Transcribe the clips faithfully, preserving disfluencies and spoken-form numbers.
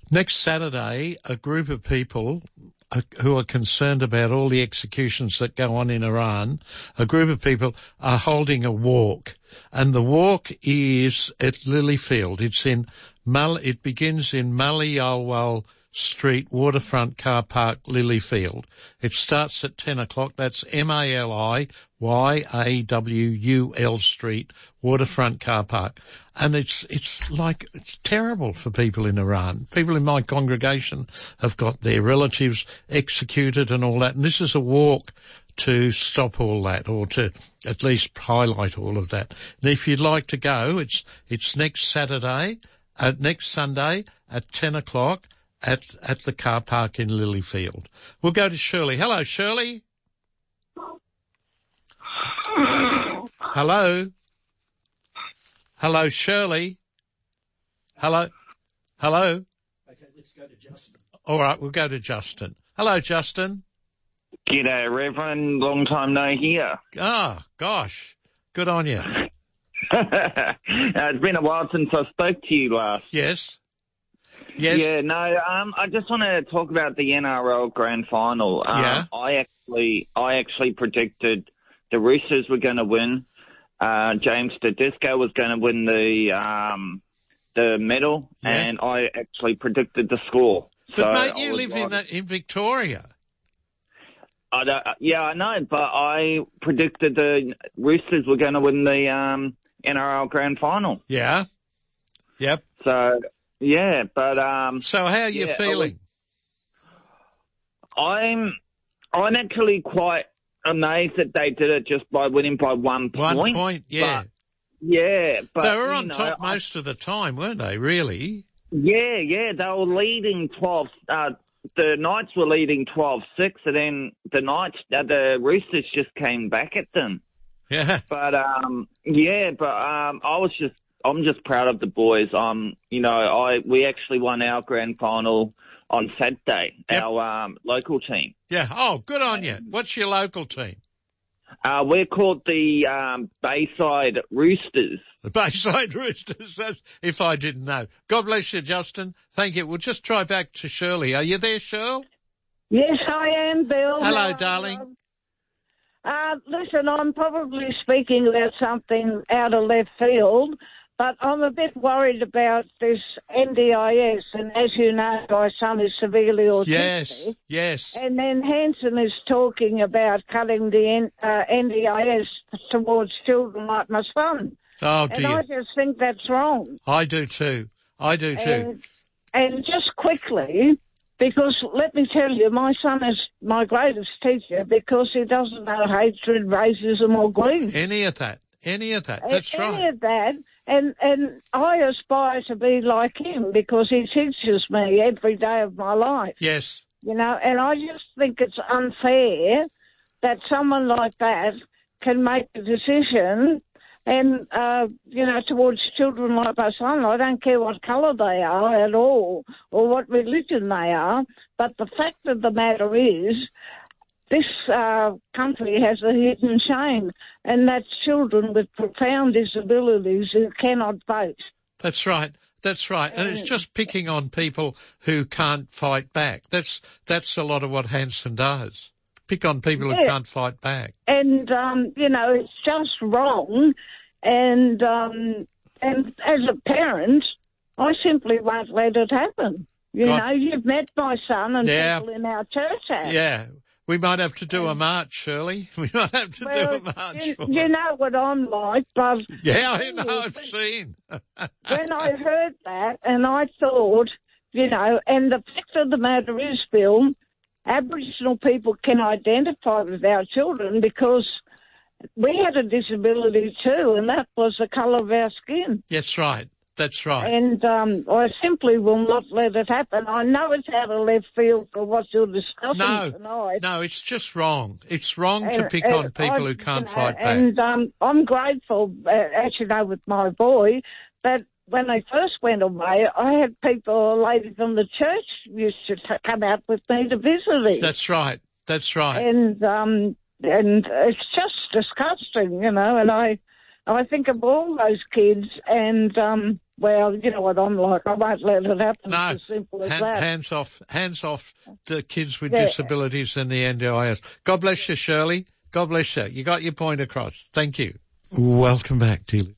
Next Saturday, a group of people who are concerned about all the executions that go on in Iran, a group of people are holding a walk. And the walk is at Lilyfield. It's in Mal, it begins in Mali Alwal Street, Waterfront Car Park, Lilyfield. It starts at ten o'clock. That's M A L I Y A W U L Street, Waterfront Car Park. And it's, it's like, it's terrible for people in Iran. People in my congregation have got their relatives executed and all that. And this is a walk to stop all that, or to at least highlight all of that. And if you'd like to go, it's, it's next Saturday, uh, next Sunday at ten o'clock. At, at the car park in Lilyfield. We'll go to Shirley. Hello, Shirley. Hello. Hello, Shirley. Hello. Hello. Okay, let's go to Justin. All right, we'll go to Justin. Hello, Justin. G'day, Reverend. Long time no hear. Ah, gosh. Good on you. uh, it's been a while since I spoke to you last. Yes. Yes. Yeah, no, um, I just want to talk about the N R L Grand Final. Um, yeah. I actually, I actually predicted the Roosters were going to win. Uh, James Tedesco was going to win the, um, the medal, yeah. and I actually predicted the score. But so mate, you live like, in that, in Victoria. I don't, yeah, I know, but I predicted the Roosters were going to win the, um, N R L Grand Final. Yeah. Yep. So, yeah, but um. So how are you yeah, feeling? I'm, I'm actually quite amazed that they did it just by winning by one point. One point, yeah. But, yeah, but they were on you know, top most I, of the time, weren't they? Really? Yeah, yeah, they were leading twelve. Uh, the Knights were leading twelve six, and then the Knights, uh, the Roosters just came back at them. Yeah. But um, yeah, but um, I was just. I'm just proud of the boys. Um, you know, I we actually won our grand final on Saturday, yep. our um, local team. Yeah. Oh, good on you. What's your local team? Uh, we're called the um, Bayside Roosters. The Bayside Roosters. That's, if I didn't know. God bless you, Justin. Thank you. We'll just try back to Shirley. Are you there, Shirl? Yes, I am, Bill. Hello, darling. Uh, listen, I'm probably speaking about something out of left field. But I'm a bit worried about this N D I S, and as you know, my son is severely autistic. Yes, yes. And then Hanson is talking about cutting the N, uh, N D I S towards children like my son. Oh, dear. And I just think that's wrong. I do too. I do too. And, and just quickly, because let me tell you, my son is my greatest teacher because he doesn't know hatred, racism or greed. Any of that. Any of that. That's Any right. Any of that. And and I aspire to be like him because he teaches me every day of my life. Yes. You know, and I just think it's unfair that someone like that can make a decision and, uh, you know, towards children like my son. I don't care what colour they are at all or what religion they are, but the fact of the matter is this uh, country has a hidden shame, and that's children with profound disabilities who cannot vote. That's right. That's right. And it's just picking on people who can't fight back. That's that's a lot of what Hanson does. Pick on people yeah. who can't fight back. And, um, you know, it's just wrong. And, um, and as a parent, I simply won't let it happen. You God. know, you've met my son and yeah. people in our church have. Yeah. We might have to do a march, Shirley. We might have to well, do a march. You, you know what I'm like, but... Yeah, I know, I've seen. When I heard that, and I thought, you know, and the fact of the matter is, Bill, Aboriginal people can identify with our children because we had a disability too, and that was the colour of our skin. That's right. That's right. And um, I simply will not let it happen. I know it's out of left field for what you're discussing no, tonight. No, it's just wrong. It's wrong and, to pick and on people I, who can't you know, fight back. And um, I'm grateful, uh, as you know, with my boy, that when they first went away, I had people, a lady from the church used to t- come out with me to visit him. That's right. That's right. And um, and it's just disgusting, you know, and I, I think of all those kids and... Um, well, you know what I'm like. I won't let it happen. No, It's as simple as hand, that. hands off, hands off the kids with Yeah. disabilities and the N D I S. God bless you, Shirley. God bless you. You got your point across. Thank you. Welcome back, Tilly.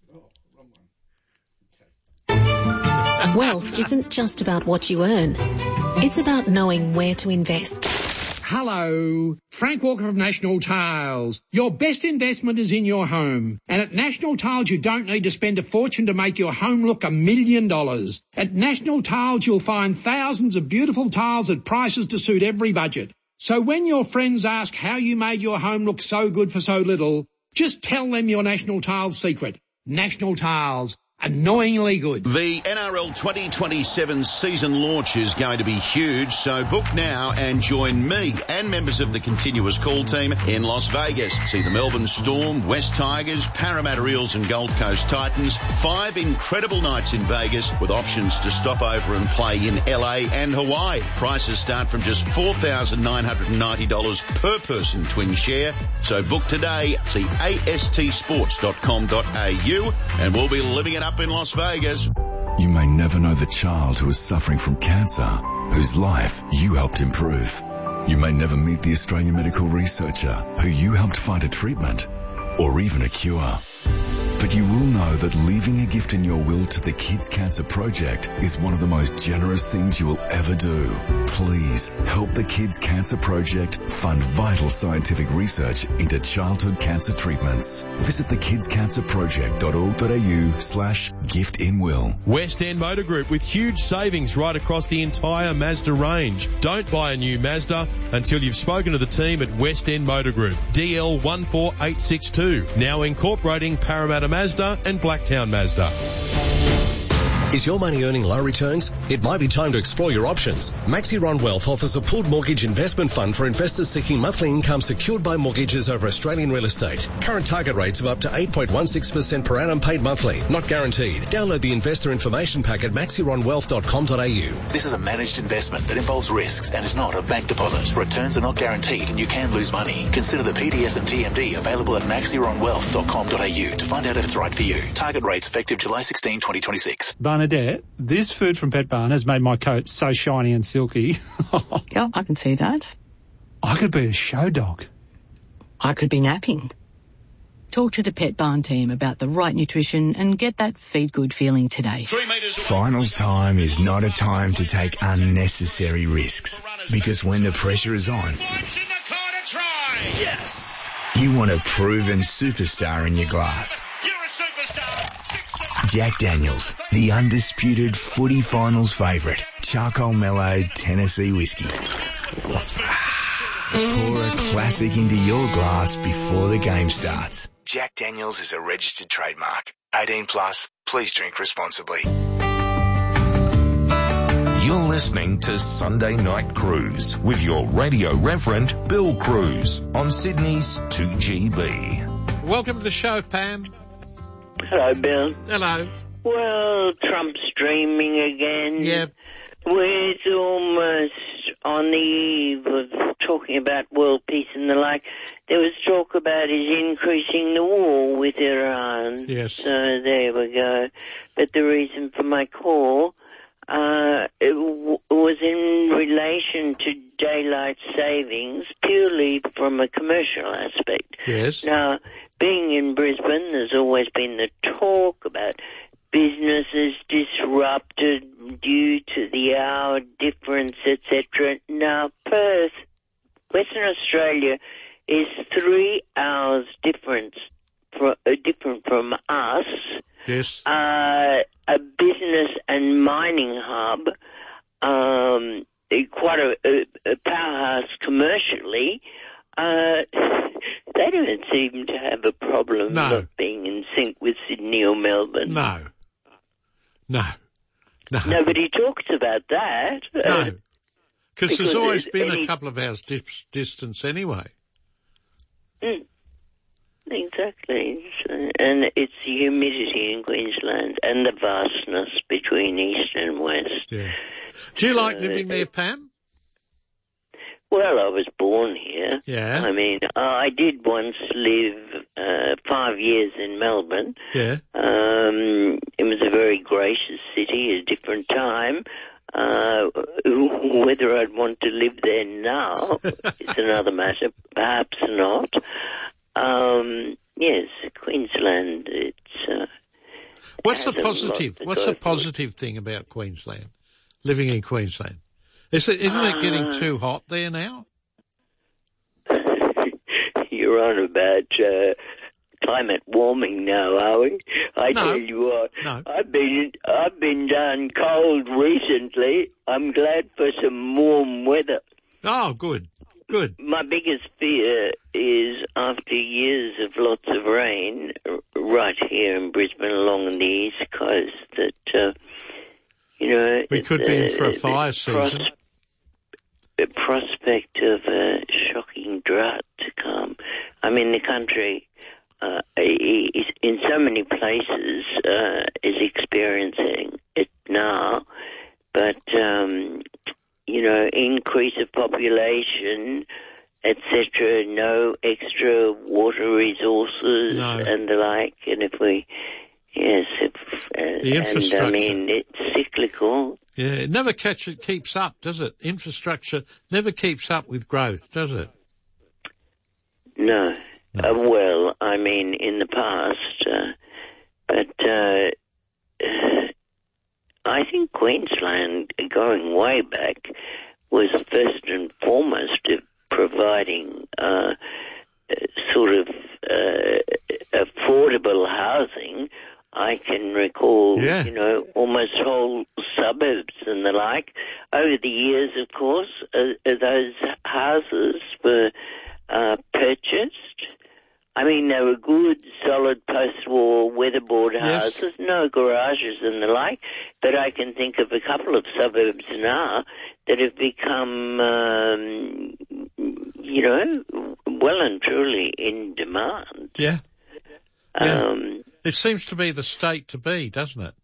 Wealth isn't just about what you earn. It's about knowing where to invest. Hello, Frank Walker of National Tiles. Your best investment is in your home. And at National Tiles, you don't need to spend a fortune to make your home look a million dollars. At National Tiles, you'll find thousands of beautiful tiles at prices to suit every budget. So when your friends ask how you made your home look so good for so little, just tell them your National Tiles secret. National Tiles. Annoyingly good. The N R L twenty twenty-seven season launch is going to be huge, so book now and join me and members of the Continuous Call team in Las Vegas. See the Melbourne Storm, West Tigers, Parramatta Eels and Gold Coast Titans. Five incredible nights in Vegas with options to stop over and play in L A and Hawaii. Prices start from just four thousand nine hundred ninety dollars per person twin share. So book today. See a s t sports dot com dot a u and we'll be living it up in Las Vegas. You may never know the child who is suffering from cancer, whose life you helped improve. You may never meet the Australian medical researcher who you helped find a treatment or even a cure. But you will know that leaving a gift in your will to the Kids Cancer Project is one of the most generous things you will ever do. Please help the Kids Cancer Project fund vital scientific research into childhood cancer treatments. Visit the kids cancer project dot org dot a u slash gift in will. West End Motor Group with huge savings right across the entire Mazda range. Don't buy a new Mazda until you've spoken to the team at West End Motor Group. D L one four eight six two. Now incorporating Parramatta Mazda and Blacktown Mazda. Is your money earning low returns? It might be time to explore your options. Maxiron Wealth offers a pooled mortgage investment fund for investors seeking monthly income secured by mortgages over Australian real estate. Current target rates of up to eight point one six percent per annum paid monthly, not guaranteed. Download the investor information pack at maxiron wealth dot com dot a u. This is a managed investment that involves risks and is not a bank deposit. Returns are not guaranteed and you can lose money. Consider the P D S and T M D available at maxiron wealth dot com dot a u to find out if it's right for you. Target rates effective July sixteenth, twenty twenty-six. Bernadette, this food from Pet Barn has made my coat so shiny and silky. Yeah, I can see that. I could be a show dog. I could be napping. Talk to the Pet Barn team about the right nutrition and get that feed good feeling today. Finals time is not a time to take unnecessary risks, because when the pressure is on, Yes! you want a proven superstar in your glass. You're a superstar! Jack Daniels, the undisputed footy finals favourite. Charcoal mellowed Tennessee whiskey. Pour a classic into your glass before the game starts. Jack Daniels is a registered trademark. eighteen plus. Please drink responsibly. You're listening to Sunday Night Cruise with your radio reverend, Bill Cruz, on Sydney's two G B. Welcome to the show, Pam. Hello, Bill. Hello. Well, Trump's dreaming again. Yep. We're almost on the eve of talking about world peace and the like. There was talk about his increasing the war with Iran. Yes. So there we go. But the reason for my call uh, it w- was in relation to daylight savings, purely from a commercial aspect. Yes. Now, being in Brisbane, there's always been the talk about businesses disrupted due to the hour difference, et cetera. Now, Perth, Western Australia, is three hours difference for, uh, different from us. Yes. Uh, a business and mining hub, um, quite a, a, a powerhouse commercially. Uh, they don't seem to have a problem No. of being in sync with Sydney or Melbourne. No. No. No. Nobody talks about that. No. Uh, Because there's always there's been any- a couple of hours dis- distance anyway. Mm, exactly. So, and it's the humidity in Queensland and the vastness between east and west. Yeah. Do you like Uh, living there, Pam? Well, I was born here. Yeah. I mean, I did once live uh, five years in Melbourne. Yeah. Um, it was a very gracious city, a different time. Uh, whether I'd want to live there now is another matter. Perhaps not. Um, yes, Queensland, it's... Uh, What's the positive? What's the positive thing about Queensland? Living in Queensland, is it? Isn't it getting uh, too hot there now? You're on about uh, climate warming now, are we? I No. tell you what, No. I've been I've been down cold recently. I'm glad for some warm weather. Oh, good, good. My biggest fear is after years of lots of rain, r- right here in Brisbane along the east coast, that, uh, you know... We could be in for a the- fire the season. The prospect of a shocking drought to come. I mean, the country, uh, is, in so many places, uh, is experiencing it now, but... Um, you know, increase of population, et cetera, no extra water resources No. and the like. And if we, yes, if, uh, The infrastructure. And I mean, it's cyclical. Yeah, it never catch it keeps up, does it? Infrastructure never keeps up with growth, does it? No. Uh, well, I mean, in the past, uh, but uh, I think Queensland, going way back, was first and foremost of providing uh, sort of uh, affordable housing. I can recall, Yeah. you know, almost whole suburbs and the like. Over the years, of course, uh, those houses were uh, purchased. I mean, they were good, solid post-war weatherboard Yes. houses, no garages and the like, but I can think of a couple of suburbs now that have become, um, you know, well and truly in demand. Yeah. Yeah. Um, It seems to be the state to be, doesn't it?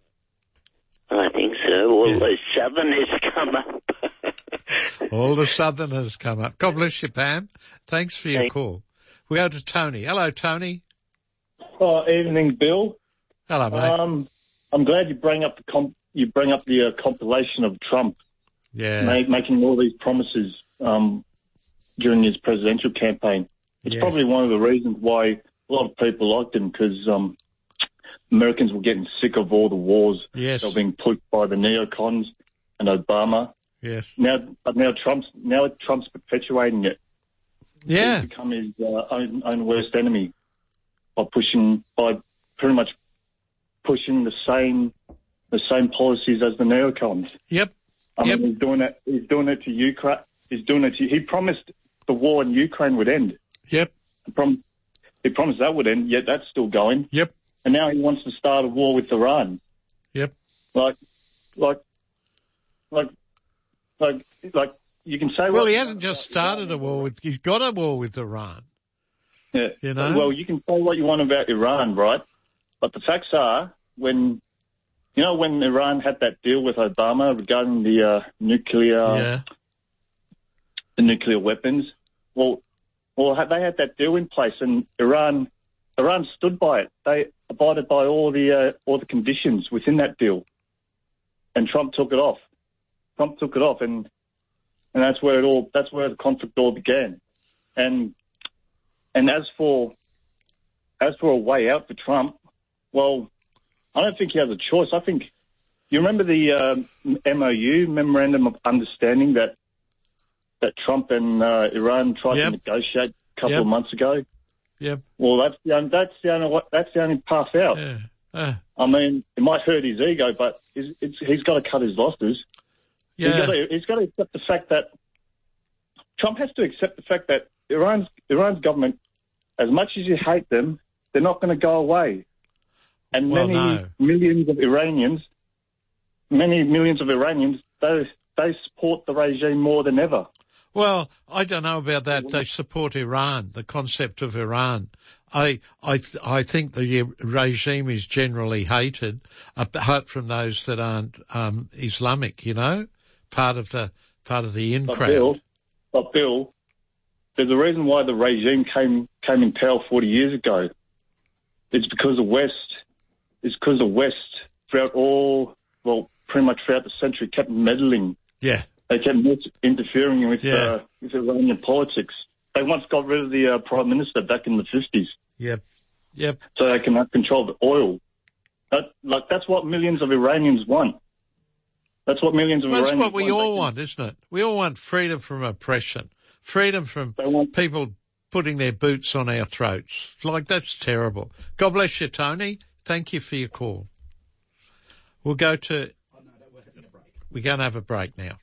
I think so. Well, Yeah. the Southerners come up. All the Southerners come up. God bless you, Pam. Thanks for your Thank- call. We go to Tony. Hello, Tony. Oh, evening, Bill. Hello, mate. Um, I'm glad you bring up the comp- you bring up the uh, compilation of Trump Yeah. ma- making all these promises um, during his presidential campaign. It's Yes. probably one of the reasons why a lot of people liked him, because um, Americans were getting sick of all the wars Yes. that were being pushed by the neocons and Obama. Yes. Now, but now Trump's now Trump's perpetuating it. Yeah. He's become his uh, own, own worst enemy by pushing, by pretty much pushing the same, the same policies as the neocons. Yep. I Yep. mean, he's doing it. He's doing it to Ukraine. He's doing it to. He promised the war in Ukraine would end. Yep. He, prom- he promised that would end. Yet that's still going. Yep. And now he wants to start a war with Iran. Yep. Like, like, like, like, like. You can say. Well, what he you hasn't want just about started Iran. a war with, he's got a war with Iran. Yeah. You know? Well, you can say what you want about Iran, right? But the facts are, when, you know, when Iran had that deal with Obama regarding the uh, nuclear, Yeah. the nuclear weapons, well, well, they had that deal in place, and Iran, Iran stood by it. They abided by all the uh, all the conditions within that deal, and Trump took it off. Trump took it off, and and that's where it all that's where the conflict all began. And and as for as for a way out for Trump, well, I don't think he has a choice. I think you remember the um, M O U, Memorandum of Understanding, that that Trump and uh, Iran tried Yep. to negotiate a couple Yep. of months ago. Yep. Well, that's the only, that's the only that's the only path out. Yeah. Uh, I mean, it might hurt his ego, but he's, it's, he's got to cut his losses. He's yeah. got to, he's got to accept the fact that Trump has to accept the fact that Iran's Iran's government, as much as you hate them, they're not going to go away. And Well, many no. millions of Iranians, many millions of Iranians, they they support the regime more than ever. Well, I don't know about that. They support Iran, the concept of Iran. I, I, I think the regime is generally hated, apart from those that aren't um, Islamic. You know, part of the part of the in But crowd. Bill, but Bill, there's a reason why the regime came came in power forty years ago. it's because the West, it's because the West throughout all, well, pretty much throughout the century kept meddling. Yeah. They kept interfering with, Yeah. uh, with Iranian politics. They once got rid of the uh, Prime Minister back in the fifties. Yep. Yep. So they can control the oil. That, like, that's what millions of Iranians want. That's what millions of Well, that's Iranians what we want. all want, isn't it? We all want freedom from oppression, freedom from people putting their boots on our throats. Like, that's terrible. God bless you, Tony. Thank you for your call. We'll go to... We're going to have a break now.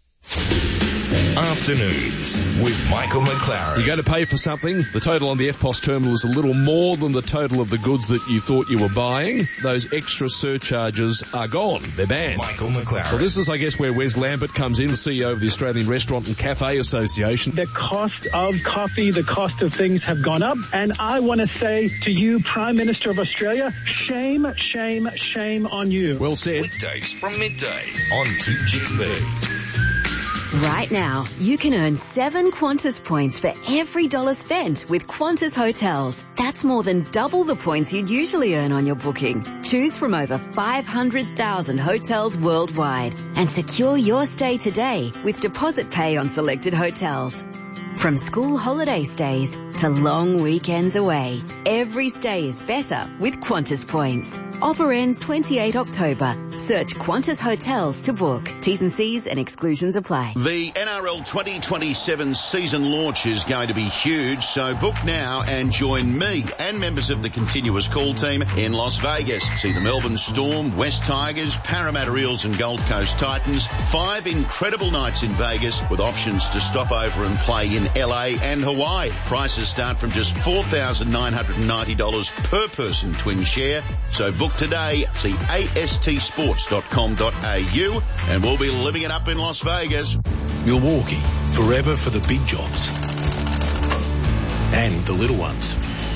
Afternoons with Michael McLaren. You go to pay for something, the total on the F P O S terminal is a little more than the total of the goods that you thought you were buying. Those extra surcharges are gone. They're banned. Michael McLaren. So this is, I guess, where Wes Lambert comes in, the C E O of the Australian Restaurant and Cafe Association. The cost of coffee, the cost of things have gone up. And I want to say to you, Prime Minister of Australia, shame, shame, shame on you. Well said. Weekdays from midday on two G B. Right now, you can earn seven Qantas points for every dollar spent with Qantas Hotels. That's more than double the points you'd usually earn on your booking. Choose from over five hundred thousand hotels worldwide and secure your stay today with deposit pay on selected hotels. From school holiday stays to long weekends away, every stay is better with Qantas points. Offer ends twenty-eighth of October. Search Qantas Hotels to book. T's and C's and exclusions apply. The N R L twenty twenty-seven season launch is going to be huge, so book now and join me and members of the continuous call team in Las Vegas. See the Melbourne Storm, West Tigers, Parramatta Eels and Gold Coast Titans. Five incredible nights in Vegas with options to stop over and play in L A and Hawaii. Prices start from just four thousand nine hundred ninety dollars per person twin share. So book today. See A S T sports dot com dot A U and we'll be living it up in Las Vegas. Milwaukee, forever for the big jobs and the little ones.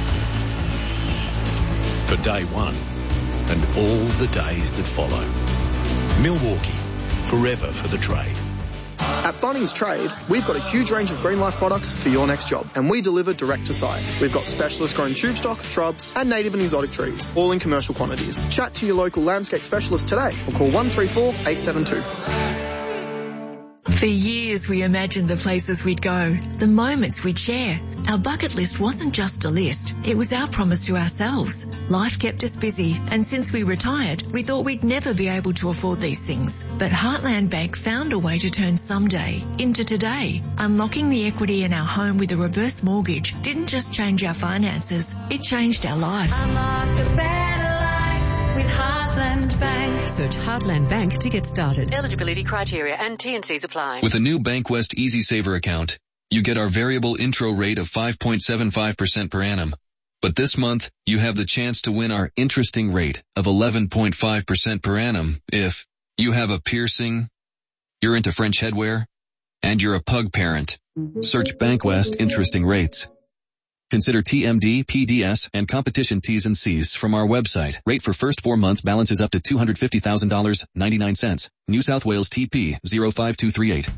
For day one and all the days that follow. Milwaukee, forever for the trade. At Bunnings Trade, we've got a huge range of Green Life products for your next job, and we deliver direct to site. We've got specialist grown tube stock, shrubs, and native and exotic trees, all in commercial quantities. Chat to your local landscape specialist today or call one three four, eight seven two. For years we imagined the places we'd go, the moments we'd share. Our bucket list wasn't just a list, it was our promise to ourselves. Life kept us busy, and since we retired, we thought we'd never be able to afford these things. But Heartland Bank found a way to turn someday into today. Unlocking the equity in our home with a reverse mortgage didn't just change our finances, it changed our life. Unlock a better life with Heartland Bank. Search Heartland Bank to get started. Eligibility criteria and T and C's apply. With a new BankWest EasySaver account, you get our variable intro rate of five point seven five percent per annum. But this month, you have the chance to win our interesting rate of eleven point five percent per annum if you have a piercing, you're into French headwear, and you're a pug parent. Search BankWest interesting rates. Consider T M D, P D S, and competition T's and C's from our website. Rate for first four months balances up to two hundred fifty thousand dollars and ninety-nine cents. New South Wales T P zero five two three eight.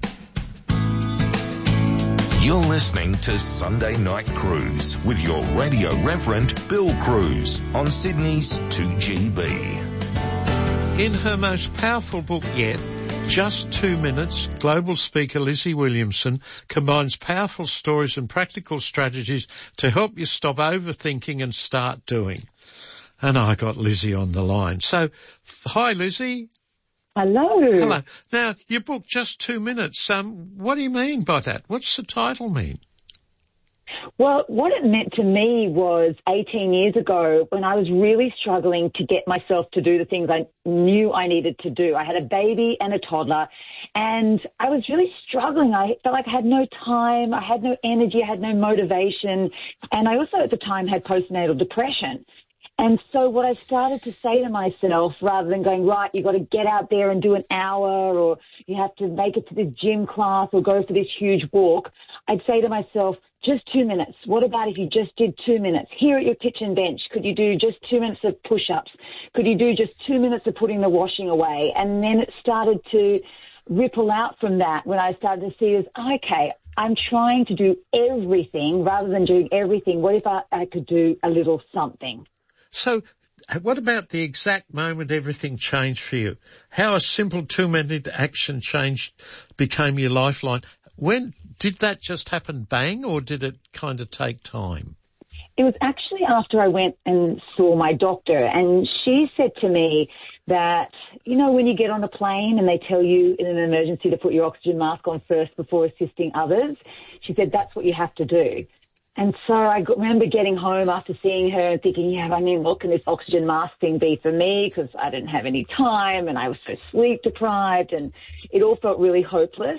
You're listening to Sunday Night Cruise with your radio reverend Bill Cruz on Sydney's two G B. In her most powerful book yet, Just Two Minutes, global speaker Lizzie Williamson combines powerful stories and practical strategies to help you stop overthinking and start doing. And I got Lizzie on the line. So, hi Lizzie. Hello. Hello. Now, your book, Just Two Minutes, um, what do you mean by that? What's the title mean? Well, what it meant to me was eighteen years ago when I was really struggling to get myself to do the things I knew I needed to do. I had a baby and a toddler, and I was really struggling. I felt like I had no time, I had no energy, I had no motivation, and I also at the time had postnatal depression. And so what I started to say to myself, rather than going, right, you've got to get out there and do an hour, or you have to make it to this gym class or go for this huge walk, I'd say to myself, just two minutes. What about if you just did two minutes? Here at your kitchen bench, could you do just two minutes of push-ups? Could you do just two minutes of putting the washing away? And then it started to ripple out from that when I started to see as, okay, I'm trying to do everything rather than doing everything. What if I, I could do a little something? So what about the exact moment everything changed for you? How a simple two-minute action change became your lifeline? When did that just happen bang, or did it kind of take time? It was actually after I went and saw my doctor, and she said to me that, you know, when you get on a plane and they tell you in an emergency to put your oxygen mask on first before assisting others, she said that's what you have to do. And so I got, remember getting home after seeing her and thinking, yeah, I mean, what can this oxygen mask thing be for me? Because I didn't have any time and I was so sleep deprived, and it all felt really hopeless.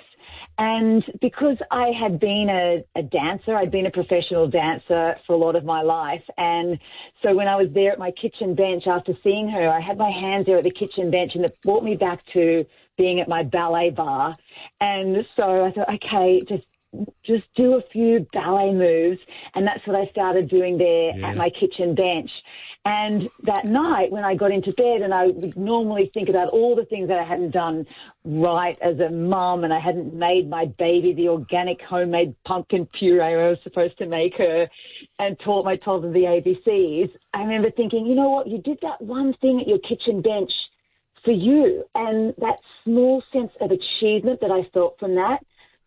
And because I had been a, a dancer, I'd been a professional dancer for a lot of my life. And so when I was there at my kitchen bench after seeing her, I had my hands there at the kitchen bench, and it brought me back to being at my ballet bar. And so I thought, okay, just just do a few ballet moves. And that's what I started doing there yeah. at my kitchen bench. And that night when I got into bed, and I would normally think about all the things that I hadn't done right as a mum, and I hadn't made my baby the organic homemade pumpkin puree I was supposed to make her, and taught my toddler the A B Cs, I remember thinking, you know what, you did that one thing at your kitchen bench for you. And that small sense of achievement that I felt from that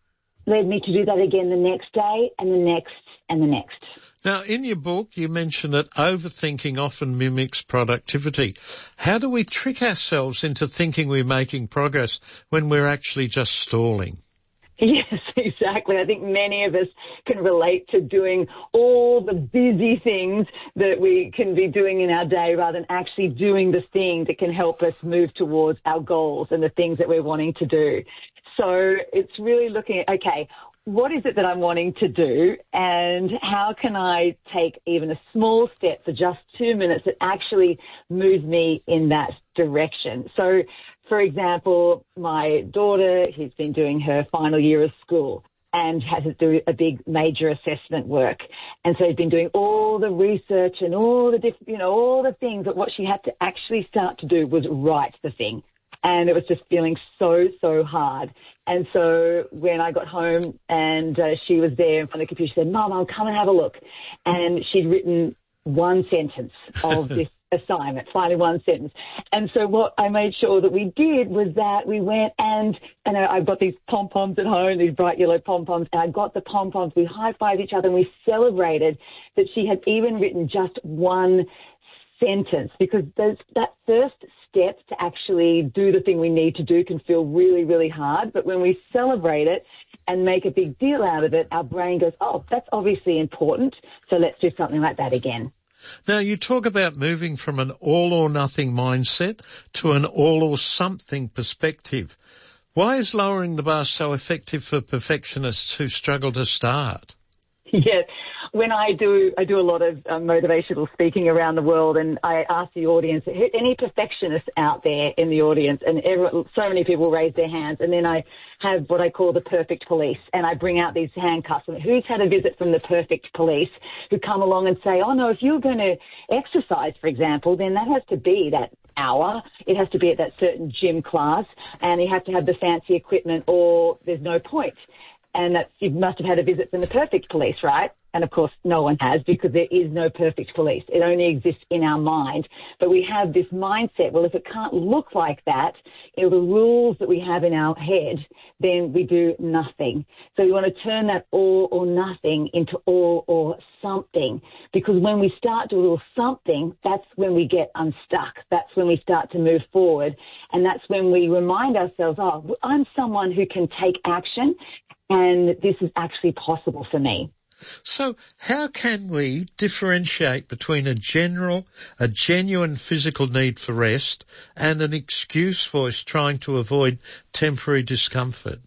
led me to do that again the next day and the next and the next. Now, in your book, you mention that overthinking often mimics productivity. How do we trick ourselves into thinking we're making progress when we're actually just stalling? Yes, exactly. I think many of us can relate to doing all the busy things that we can be doing in our day rather than actually doing the thing that can help us move towards our goals and the things that we're wanting to do. So it's really looking at, okay, what is it that I'm wanting to do, and how can I take even a small step for just two minutes that actually moves me in that direction? So, for example, my daughter, who's been doing her final year of school and has to do a big major assessment work. And so she's been doing all the research and all the, diff- you know, all the things, but what she had to actually start to do was write the thing. And it was just feeling so, so hard. And so when I got home and uh, she was there in front of the computer, she said, Mum, I'll come and have a look. And she'd written one sentence of this assignment, finally one sentence. And so what I made sure that we did was that we went and, and I've got these pom-poms at home, these bright yellow pom-poms, and I got the pom-poms. We high-fived each other and we celebrated that she had even written just one sentence, because those, that first step to actually do the thing we need to do can feel really, really hard. But when we celebrate it and make a big deal out of it, our brain goes, oh, that's obviously important, so let's do something like that again. Now, you talk about moving from an all-or-nothing mindset to an all-or-something perspective. Why is lowering the bar so effective for perfectionists who struggle to start? Yeah, when I do, I do a lot of um, motivational speaking around the world, and I ask the audience, any perfectionists out there in the audience, and every, so many people raise their hands, and then I have what I call the perfect police, and I bring out these handcuffs. And who's had a visit from the perfect police who come along and say, oh no, if you're going to exercise, for example, then that has to be that hour. It has to be at that certain gym class, and you have to have the fancy equipment, or there's no point. And that's, you must have had a visit from the perfect police, right? And of course, no one has, because there is no perfect police. It only exists in our mind. But we have this mindset, well, if it can't look like that, you know, the rules that we have in our head, then we do nothing. So we want to turn that all or nothing into all or something, because when we start to do a little something, that's when we get unstuck. That's when we start to move forward. And that's when we remind ourselves, oh, I'm someone who can take action, and this is actually possible for me. So how can we differentiate between a general, a genuine physical need for rest and an excuse voice trying to avoid temporary discomfort?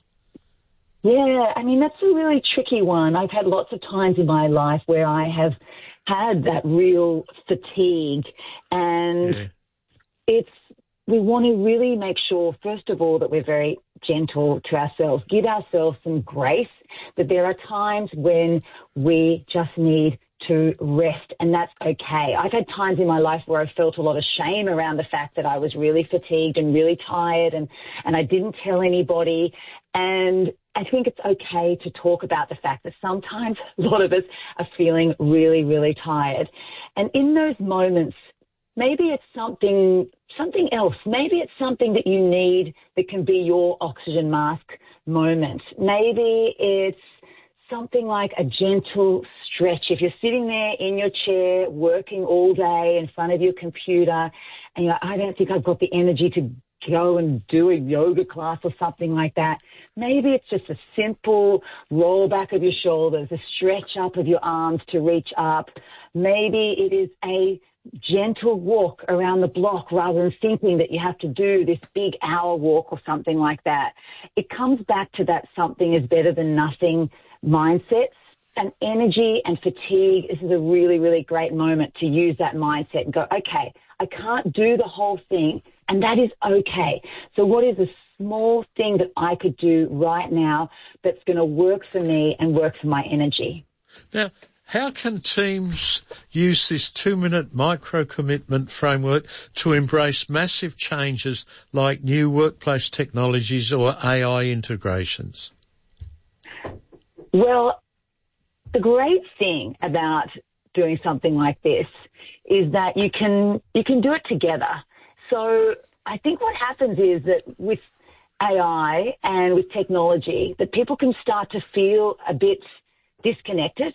Yeah, I mean, that's a really tricky one. I've had lots of times in my life where I have had that real fatigue, and yeah. it's, we want to really make sure, first of all, that we're very gentle to ourselves, give ourselves some grace, that there are times when we just need to rest, and that's okay. I've had times in my life where I felt a lot of shame around the fact that I was really fatigued and really tired, and, and I didn't tell anybody. And I think it's okay to talk about the fact that sometimes a lot of us are feeling really, really tired. And in those moments, maybe it's something something else. Maybe it's something that you need that can be your oxygen mask moment. Maybe it's something like a gentle stretch. If you're sitting there in your chair working all day in front of your computer and you're like, I don't think I've got the energy to go and do a yoga class or something like that. Maybe it's just a simple roll back of your shoulders, a stretch up of your arms to reach up. Maybe it is a gentle walk around the block rather than thinking that you have to do this big hour walk or something like that. It comes back to that something is better than nothing mindset. And energy and fatigue, this is a really, really great moment to use that mindset and go, okay, I can't do the whole thing, and that is okay. So what is a small thing that I could do right now that's going to work for me and work for my energy? Now, how can teams use this two-minute micro-commitment framework to embrace massive changes like new workplace technologies or A I integrations? Well, the great thing about doing something like this is that you can you can do it together. So I think what happens is that with A I and with technology, that people can start to feel a bit disconnected.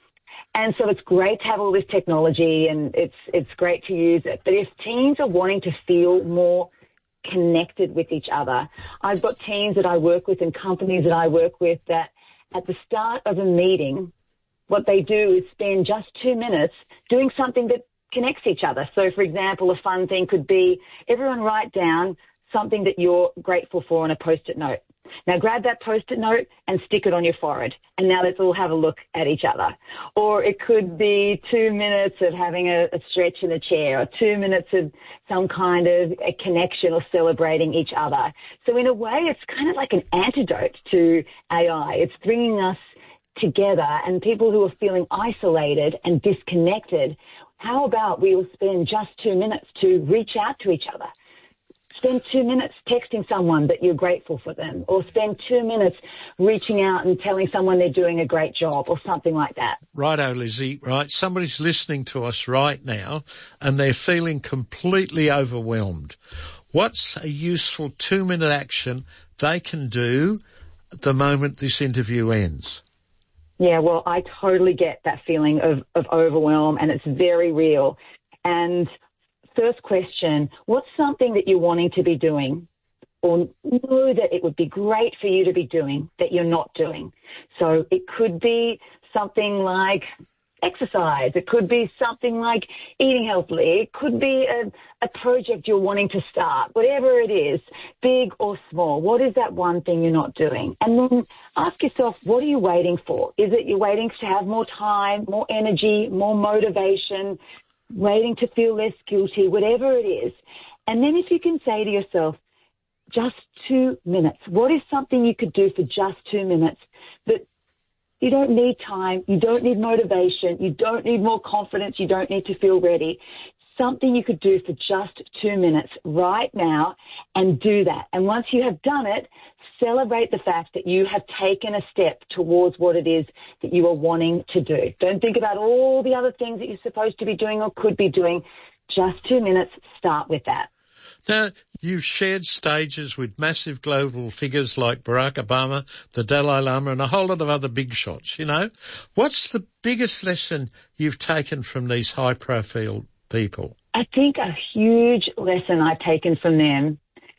And so it's great to have all this technology and it's it's great to use it. But if teams are wanting to feel more connected with each other, I've got teams that I work with and companies that I work with that at the start of a meeting, what they do is spend just two minutes doing something that connects each other. So, for example, a fun thing could be everyone write down something that you're grateful for on a Post-it note. Now, grab that Post-it note and stick it on your forehead. And now let's all have a look at each other. Or it could be two minutes of having a, a stretch in a chair or two minutes of some kind of a connection or celebrating each other. So in a way, it's kind of like an antidote to A I. It's bringing us together, and people who are feeling isolated and disconnected, how about we will spend just two minutes to reach out to each other? Spend two minutes texting someone that you're grateful for them, or spend two minutes reaching out and telling someone they're doing a great job or something like that. Righto, Lizzie, right? Somebody's listening to us right now and they're feeling completely overwhelmed. What's a useful two-minute action they can do the moment this interview ends? Yeah, well, I totally get that feeling of, of overwhelm, and it's very real. And first question, what's something that you're wanting to be doing or know that it would be great for you to be doing that you're not doing? So it could be something like exercise. It could be something like eating healthily. It could be a, a project you're wanting to start, whatever it is, big or small. What is that one thing you're not doing? And then ask yourself, what are you waiting for? Is it you're waiting to have more time, more energy, more motivation, waiting to feel less guilty, whatever it is? And then if you can say to yourself, just two minutes, what is something you could do for just two minutes that you don't need time, you don't need motivation, you don't need more confidence, you don't need to feel ready. Something you could do for just two minutes right now, and do that. And once you have done it, celebrate the fact that you have taken a step towards what it is that you are wanting to do. Don't think about all the other things that you're supposed to be doing or could be doing. Just two minutes, start with that. Now, you've shared stages with massive global figures like Barack Obama, the Dalai Lama, and a whole lot of other big shots, you know. What's the biggest lesson you've taken from these high-profile people? I think a huge lesson I've taken from them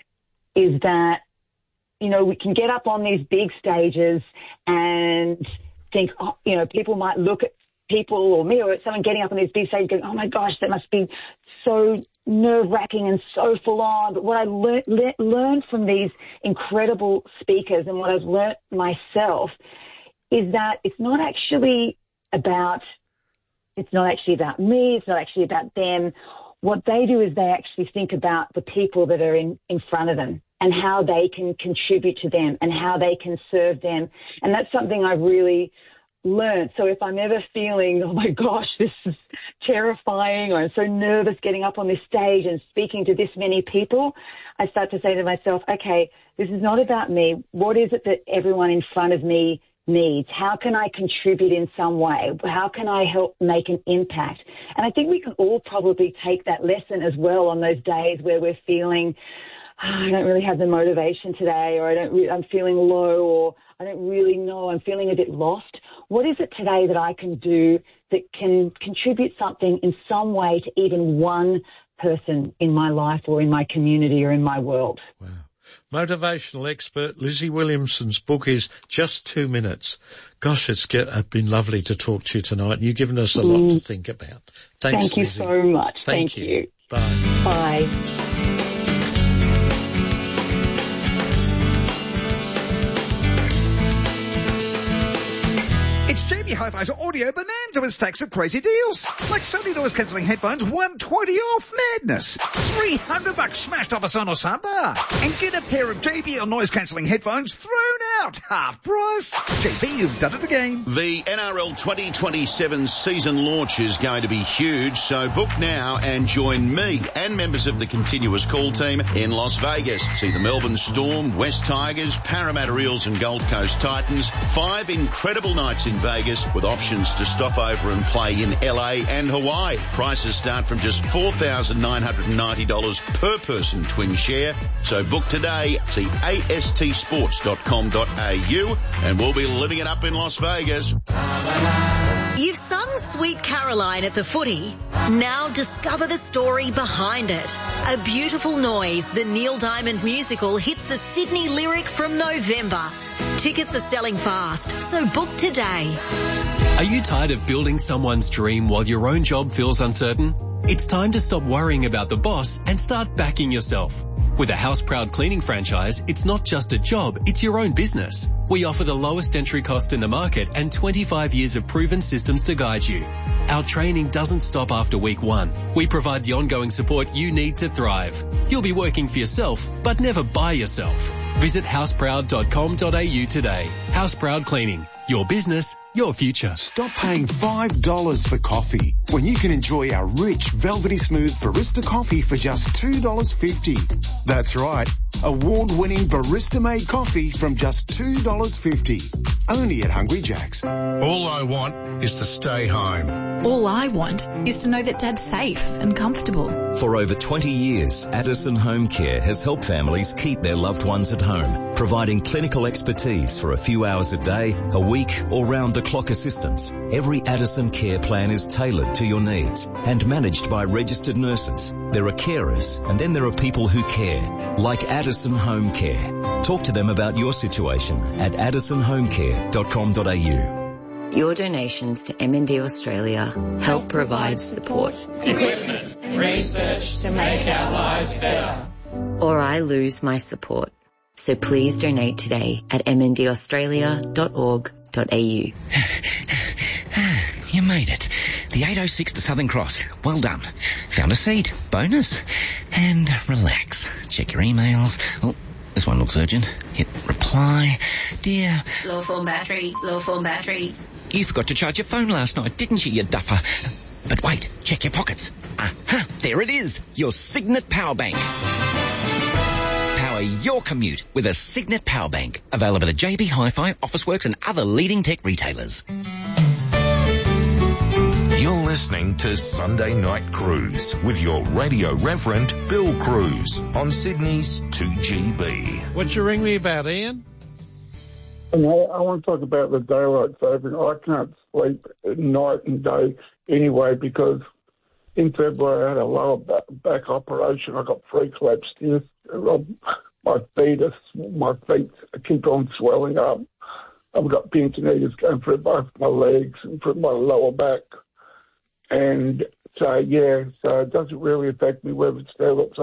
is that, you know, we can get up on these big stages and think, oh, you know, people might look at people or me or someone getting up on these big stages going, oh, my gosh, that must be so nerve-wracking and so full on. But what I lear- le- learned from these incredible speakers and what I've learned myself is that it's not actually about, it's not actually about me, it's not actually about them. What they do is they actually think about the people that are in, in front of them and how they can contribute to them and how they can serve them. And that's something I've really learned. So if I'm ever feeling, oh my gosh, this is terrifying, or I'm so nervous getting up on this stage and speaking to this many people, I start to say to myself, okay, this is not about me. What is it that everyone in front of me needs? How can I contribute in some way? How can I help make an impact? And I think we can all probably take that lesson as well on those days where we're feeling, oh, I don't really have the motivation today, or I don't re- I'm feeling low, or I don't really know, I'm feeling a bit lost. What is it today that I can do that can contribute something in some way to even one person in my life or in my community or in my world? Wow. Motivational expert Lizzie Williamson's book is Just Two Minutes. Gosh, it's get, it's been lovely to talk to you tonight, and you've given us a lot to think about. Thanks, Thank you Lizzie. so much. Thank, Thank you. you. Bye. Bye. It's Jamie Hi-Fi's Audio Bonanza with stacks of crazy deals. Like Sony noise cancelling headphones, one twenty off madness. three hundred bucks smashed off a Sonos soundbar. And get a pair of J B L noise cancelling headphones thrown out. Half price. J B, you've done it again. The N R L twenty twenty-seven season launch is going to be huge, so book now and join me and members of the continuous call team in Las Vegas. See the Melbourne Storm, West Tigers, Parramatta Eels and Gold Coast Titans. Five incredible nights in Vegas with options to stop over and play in L A and Hawaii. Prices start from just four thousand nine hundred ninety dollars per person twin share. So book today. See A S T sports dot com dot A U and we'll be living it up in Las Vegas. You've sung Sweet Caroline at the footy. Now discover the story behind it. A Beautiful Noise, the Neil Diamond musical, hits the Sydney Lyric from November. Tickets are selling fast, so book today. Are you tired of building someone's dream while your own job feels uncertain? It's time to stop worrying about the boss and start backing yourself. With a House Proud cleaning franchise, it's not just a job, it's your own business. We offer the lowest entry cost in the market and twenty-five years of proven systems to guide you. Our training doesn't stop after week one. We provide the ongoing support you need to thrive. You'll be working for yourself, but never by yourself. Visit house proud dot com dot A U today. House Proud Cleaning. Your business, your future. Stop paying five dollars for coffee when you can enjoy our rich, velvety smooth barista coffee for just two dollars fifty. That's right. Award-winning barista-made coffee from just two dollars fifty. Only at Hungry Jack's. All I want is to stay home. All I want is to know that Dad's safe and comfortable. For over twenty years, Addison Home Care has helped families keep their loved ones at home, providing clinical expertise for a few hours a day, a week, or round-the-clock assistance. Every Addison care plan is tailored to your needs and managed by registered nurses. There are carers, and then there are people who care, like Addison Home Care. Talk to them about your situation at addison home care dot com dot A U. Your donations to M N D Australia help provide support, equipment, and research to make our lives better. Or I lose my support. So please donate today at m n d australia dot org dot A U. You made it. The eight oh six to Southern Cross. Well done. Found a seat. Bonus. And relax. Check your emails. Oh, this one looks urgent. Hit reply. Dear. Low form battery. Low form battery. You forgot to charge your phone last night, didn't you, you duffer? But wait. Check your pockets. Aha. There it is. Your Signet Power Bank. Power your commute with a Signet Power Bank. Available at J B Hi-Fi, Officeworks and other leading tech retailers. You're listening to Sunday Night Cruise with your radio reverend, Bill Cruz, on Sydney's two G B. What'd you ring me about, Ian? And I, I want to talk about the daylight saving. I can't sleep at night and day anyway because in February I had a lower back, back operation. I got three collapsed discs. My feet, are, my feet keep on swelling up. I've got tendinitis going through both my legs and through my lower back. And so, yeah, so it doesn't really affect me whether it's daylight